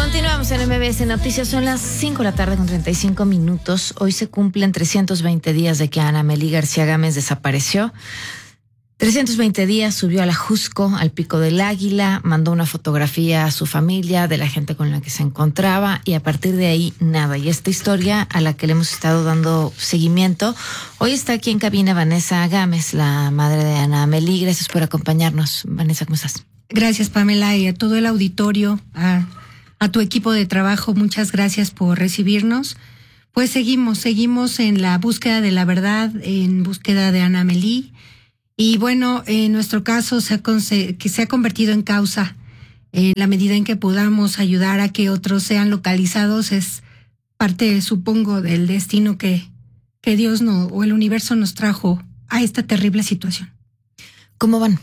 Continuamos en MBS Noticias, son las 5 de la tarde con 35 minutos. Hoy se cumplen 320 días de que Ana Mely García Gámez desapareció. 320 días, subió a la Jusco, al Pico del Águila, mandó una fotografía a su familia de la gente con la que se encontraba y a partir de ahí nada. Y esta historia a la que le hemos estado dando seguimiento, hoy está aquí en cabina Vanessa Gámez, la madre de Ana Mely. Gracias por acompañarnos. Vanessa, ¿cómo estás? Gracias, Pamela, y a todo el auditorio, a tu equipo de trabajo, muchas gracias por recibirnos. Pues seguimos en la búsqueda de la verdad, en búsqueda de Ana Mely. Y bueno, en nuestro caso que se ha convertido en causa. En la medida en que podamos ayudar a que otros sean localizados, es parte, supongo, del destino que Dios o el universo nos trajo a esta terrible situación. ¿Cómo van?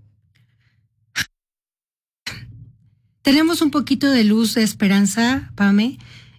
Tenemos un poquito de luz de esperanza, Pame.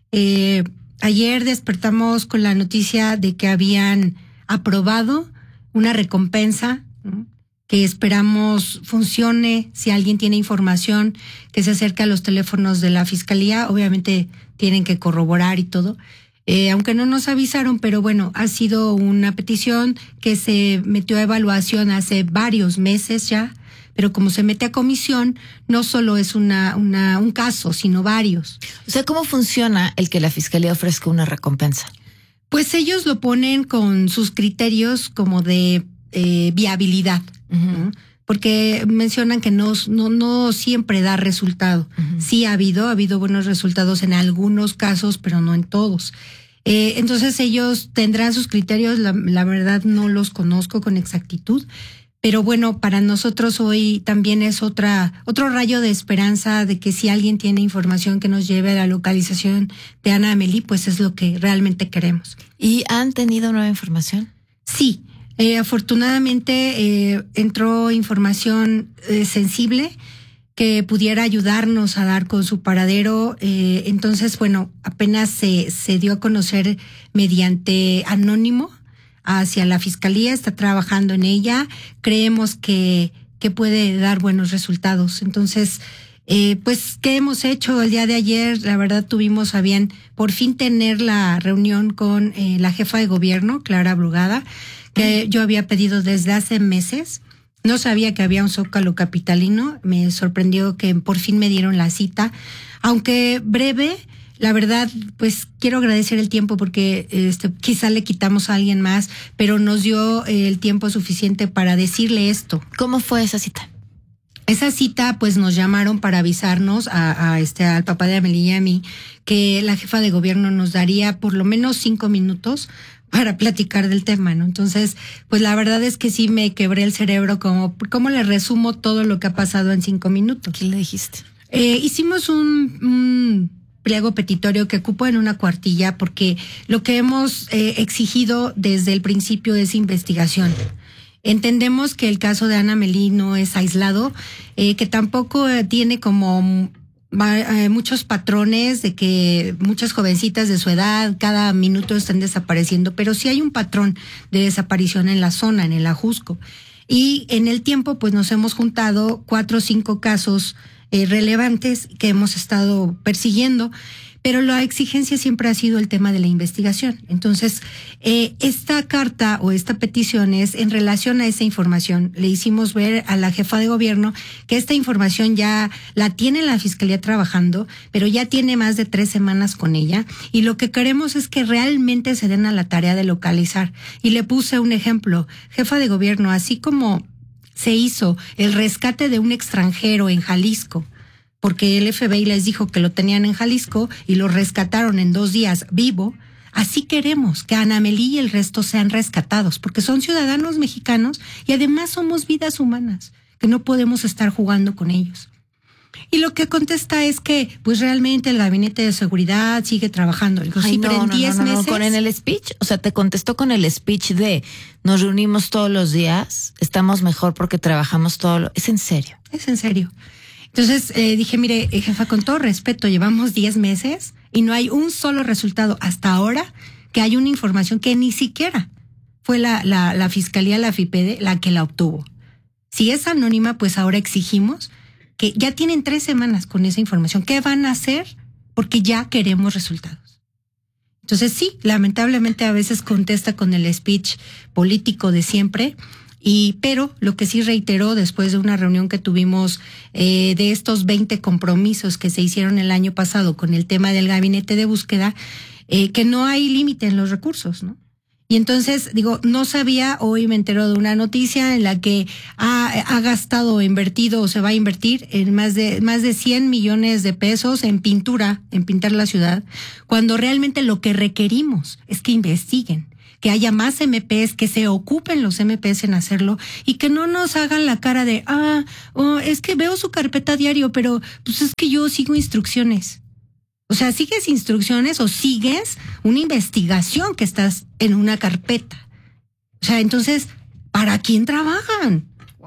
Ayer despertamos con la noticia de que habían aprobado una recompensa, ¿no?, que esperamos funcione. Si alguien tiene información, que se acerque a los teléfonos de la Fiscalía. Obviamente tienen que corroborar y todo. Aunque no nos avisaron, pero bueno, ha sido una petición que se metió a evaluación hace varios meses ya. Pero como se mete a comisión, no solo es un caso, sino varios. O sea, ¿cómo funciona el que la Fiscalía ofrezca una recompensa? Pues ellos lo ponen con sus criterios como de viabilidad, ¿no? Porque mencionan que no siempre da resultado. Sí ha habido buenos resultados en algunos casos, pero no en todos. Entonces ellos tendrán sus criterios, la verdad no los conozco con exactitud. Pero bueno, para nosotros hoy también es otro rayo de esperanza de que si alguien tiene información que nos lleve a la localización de Ana Mely, pues es lo que realmente queremos. ¿Y han tenido nueva información? Sí, afortunadamente entró información sensible que pudiera ayudarnos a dar con su paradero. Entonces, bueno, apenas se dio a conocer mediante anónimo hacia la Fiscalía, está trabajando en ella, creemos que puede dar buenos resultados. Entonces, pues, ¿qué hemos hecho el día de ayer? La verdad tuvimos a bien por fin tener la reunión con la jefa de gobierno, Clara Brugada, que yo había pedido desde hace meses. No sabía que había un Zócalo capitalino, me sorprendió que por fin me dieron la cita, aunque breve. La verdad, pues quiero agradecer el tiempo porque quizá le quitamos a alguien más, pero nos dio el tiempo suficiente para decirle esto. ¿Cómo fue esa cita? Esa cita, pues nos llamaron para avisarnos al papá de Amelie y a mí que la jefa de gobierno nos daría por lo menos 5 minutos para platicar del tema, ¿no? Entonces, pues la verdad es que sí me quebré el cerebro ¿cómo le resumo todo lo que ha pasado en 5 minutos? ¿Qué le dijiste? Hicimos un pliego petitorio que cupo en una cuartilla porque lo que hemos exigido desde el principio es investigación. Entendemos que el caso de Ana Mely no es aislado, que tampoco tiene como muchos patrones de que muchas jovencitas de su edad cada minuto están desapareciendo, pero sí hay un patrón de desaparición en la zona, en el Ajusco. Y en el tiempo pues nos hemos juntado 4 o 5 casos relevantes que hemos estado persiguiendo, pero la exigencia siempre ha sido el tema de la investigación. Entonces, esta carta o esta petición es en relación a esa información. Le hicimos ver a la jefa de gobierno que esta información ya la tiene la Fiscalía trabajando, pero ya tiene más de 3 semanas con ella, y lo que queremos es que realmente se den a la tarea de localizar. Y le puse un ejemplo. Jefa de gobierno, así como se hizo el rescate de un extranjero en Jalisco, porque el FBI les dijo que lo tenían en Jalisco y lo rescataron en 2 días vivo, así queremos que Ana Mely y el resto sean rescatados, porque son ciudadanos mexicanos y además somos vidas humanas, que no podemos estar jugando con ellos. Y lo que contesta es que, pues realmente el gabinete de seguridad sigue trabajando. Digo, sí, pero en 10 meses. Con el speech, o sea, te contestó con el speech de nos reunimos todos los días, estamos mejor porque trabajamos ¿Es en serio? Es en serio. Entonces dije, mire, jefa, con todo respeto, llevamos 10 meses y no hay un solo resultado hasta ahora que hay una información que ni siquiera fue la Fiscalía, la FIPEDE, la que la obtuvo. Si es anónima, pues ahora exigimos que ya tienen 3 semanas con esa información. ¿Qué van a hacer porque ya queremos resultados. Entonces sí, lamentablemente a veces contesta con el speech político de siempre, pero lo que sí reiteró después de una reunión que tuvimos de estos 20 compromisos que se hicieron el año pasado con el tema del gabinete de búsqueda, que no hay límite en los recursos, ¿no? Y entonces, no sabía, hoy me entero de una noticia en la que ha gastado o invertido o se va a invertir en más de 100 millones de pesos en pintar la ciudad, cuando realmente lo que requerimos es que investiguen, que haya más MPs, que se ocupen los MPs en hacerlo y que no nos hagan la cara de, es que veo su carpeta diario, pero pues es que yo sigo instrucciones. O sea, ¿sigues instrucciones o sigues una investigación que estás en una carpeta? O sea, entonces, ¿para quién trabajan? Wow.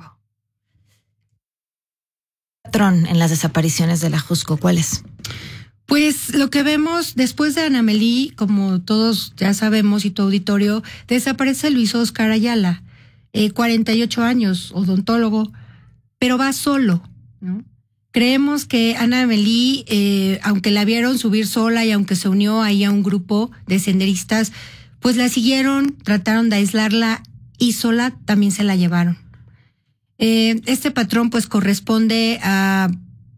Patrón en las desapariciones de la Jusco, ¿cuál es? Pues lo que vemos después de Ana Meli, como todos ya sabemos y tu auditorio, desaparece Luis Oscar Ayala, 48 años, odontólogo, pero va solo, ¿no? Creemos que Ana Meli, aunque la vieron subir sola y aunque se unió ahí a un grupo de senderistas, pues la siguieron, trataron de aislarla y sola también se la llevaron. Este patrón pues corresponde a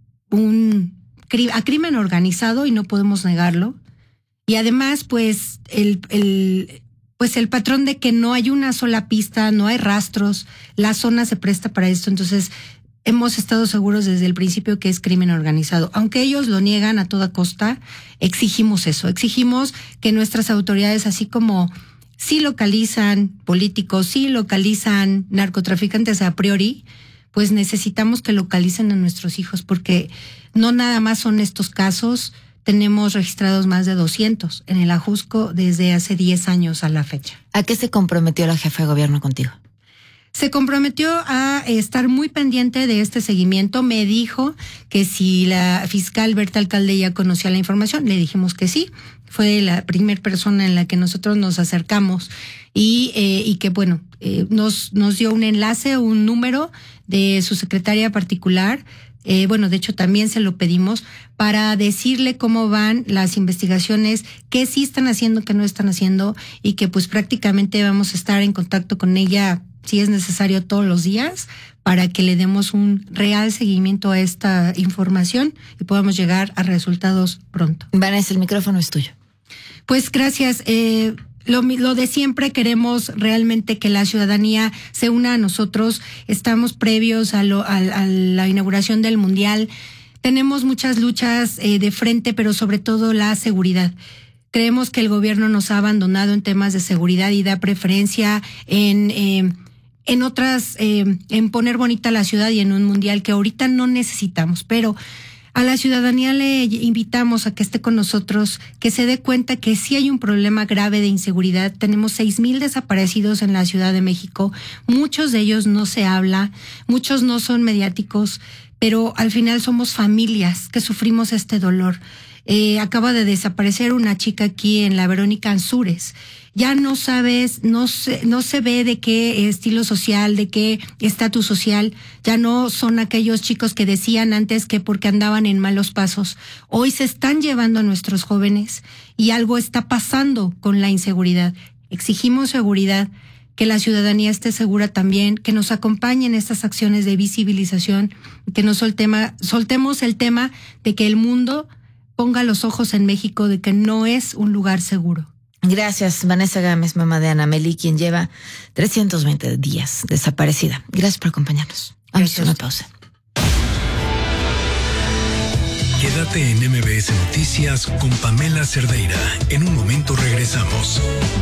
crimen organizado y no podemos negarlo. Y además pues el patrón de que no hay una sola pista, no hay rastros, la zona se presta para esto, entonces hemos estado seguros desde el principio que es crimen organizado. Aunque ellos lo niegan a toda costa, exigimos eso. Exigimos que nuestras autoridades, así como sí localizan políticos, sí localizan narcotraficantes a priori, pues necesitamos que localicen a nuestros hijos, porque no nada más son estos casos. Tenemos registrados más de 200 en el Ajusco desde hace 10 años a la fecha. ¿A qué se comprometió la jefa de gobierno contigo? Se comprometió a estar muy pendiente de este seguimiento. Me dijo que si la fiscal Berta Alcalde ya conocía la información, le dijimos que sí. Fue la primera persona en la que nosotros nos acercamos y que bueno, nos dio un enlace, un número de su secretaria particular. De hecho también se lo pedimos para decirle cómo van las investigaciones, qué sí están haciendo, qué no están haciendo, y que pues prácticamente vamos a estar en contacto con ella si es necesario todos los días, para que le demos un real seguimiento a esta información y podamos llegar a resultados pronto. Vanessa, el micrófono es tuyo. Pues gracias. Lo de siempre, queremos realmente que la ciudadanía se una a nosotros. Estamos previos a la inauguración del Mundial. Tenemos muchas luchas de frente, pero sobre todo la seguridad. Creemos que el gobierno nos ha abandonado en temas de seguridad y da preferencia en poner bonita la ciudad y en un mundial que ahorita no necesitamos. Pero a la ciudadanía le invitamos a que esté con nosotros, que se dé cuenta que sí hay un problema grave de inseguridad. Tenemos 6,000 desaparecidos en la Ciudad de México. Muchos de ellos no se habla, muchos no son mediáticos, pero al final somos familias que sufrimos este dolor. Acaba de desaparecer una chica aquí en la Verónica Ansúrez. Ya no sabes, no se ve de qué estilo social, de qué estatus social. Ya no son aquellos chicos que decían antes que porque andaban en malos pasos. Hoy se están llevando a nuestros jóvenes y algo está pasando con la inseguridad. Exigimos seguridad, que la ciudadanía esté segura también, que nos acompañen estas acciones de visibilización, que nos soltemos el tema de que el mundo ponga los ojos en México, de que no es un lugar seguro. Gracias, Vanessa Gámez, mamá de Ana Meli, quien lleva 320 días desaparecida. Gracias por acompañarnos. Vamos a una pausa. Quédate en MBS Noticias con Pamela Cerdeira. En un momento regresamos.